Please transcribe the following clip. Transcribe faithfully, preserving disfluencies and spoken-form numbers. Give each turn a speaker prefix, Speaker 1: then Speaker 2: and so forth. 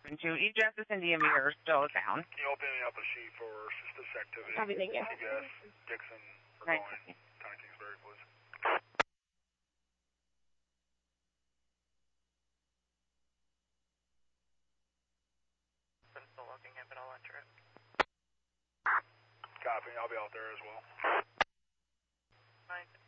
Speaker 1: To East Justice and D M V are still down.
Speaker 2: Can you open me up a sheet for suspicious activity?
Speaker 1: Copy, thank you.
Speaker 2: I guess Dixon or
Speaker 1: Right.
Speaker 2: going. Town of Kingsbury, please.
Speaker 3: I'm still looking at it, but I'll enter it.
Speaker 2: Copy, I'll be out there as well.
Speaker 3: Fine.